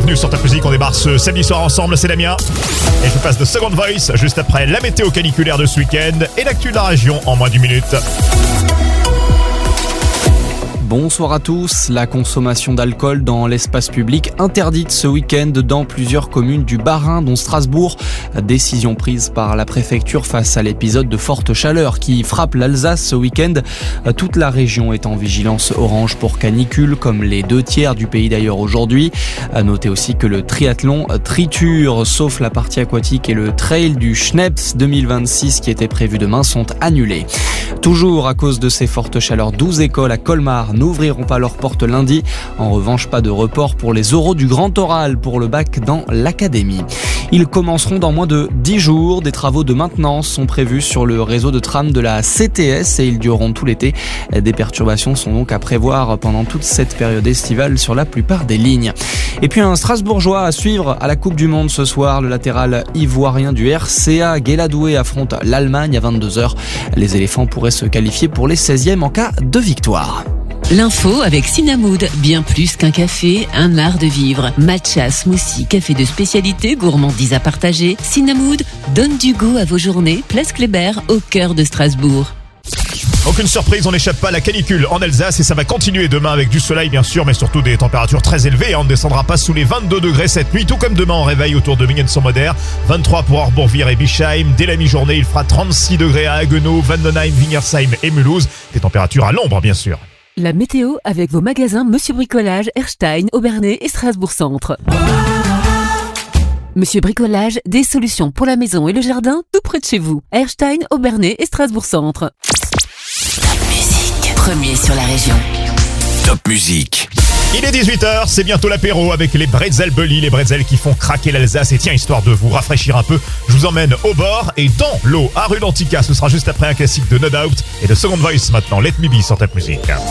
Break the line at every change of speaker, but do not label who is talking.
bienvenue sur Top Music. On débarque ce samedi soir ensemble, c'est Damien. Et je vous passe de Second Voice juste après la météo caniculaire de ce week-end et l'actu de la région en moins d'une minute.
Bonsoir à tous. La consommation d'alcool dans l'espace public interdite ce week-end dans plusieurs communes du Bas-Rhin, dont Strasbourg. Décision prise par la préfecture face à l'épisode de forte chaleur qui frappe l'Alsace ce week-end. Toute la région est en vigilance orange pour canicule, comme les 2/3 du pays d'ailleurs aujourd'hui. À noter aussi que le triathlon Triture, sauf la partie aquatique et le trail du Schneps 2026 qui était prévu demain, sont annulés. Toujours à cause de ces fortes chaleurs, 12 écoles à Colmar n'ouvriront pas leurs portes lundi. En revanche, pas de report pour les oraux du Grand Oral pour le bac dans l'académie. Ils commenceront dans moins de 10 jours. Des travaux de maintenance sont prévus sur le réseau de tram de la CTS et ils dureront tout l'été. Des perturbations sont donc à prévoir pendant toute cette période estivale sur la plupart des lignes. Et puis un Strasbourgeois à suivre à la Coupe du Monde ce soir. Le latéral ivoirien du RCA, Guéladoué, affronte l'Allemagne à 22h. Les éléphants pourraient se qualifier pour les 16e en cas de victoire.
L'info avec Cinnamon, bien plus qu'un café, un art de vivre. Matcha, smoothie, café de spécialité, gourmandise à partager. Cinnamon donne du goût à vos journées. Place Kléber, au cœur de Strasbourg.
Aucune surprise, on n'échappe pas à la canicule en Alsace et ça va continuer demain avec du soleil bien sûr, mais surtout des températures très élevées. On ne descendra pas sous les 22 degrés cette nuit, tout comme demain on réveille autour de Bingen-sur-Moder, 23 pour Orbourvire et Bischheim. Dès la mi-journée, il fera 36 degrés à Haguenau, Vandenheim, Wingersheim et Mulhouse. Des températures à l'ombre bien sûr.
La météo avec vos magasins Monsieur Bricolage, Erstein, Aubernais et Strasbourg Centre. Monsieur Bricolage, des solutions pour la maison et le jardin tout près de chez vous. Erstein, Aubernais et Strasbourg Centre.
Top Music, premier sur la région.
Top Music.
Il est 18h, c'est bientôt l'apéro avec les Bretzel Bully, les bretzels qui font craquer l'Alsace. Et tiens, histoire de vous rafraîchir un peu, je vous emmène au bord et dans l'eau à Rue d'Antica. Ce sera juste après un classique de No Doubt et de Second Voice maintenant. Let Me Be sur Top Music.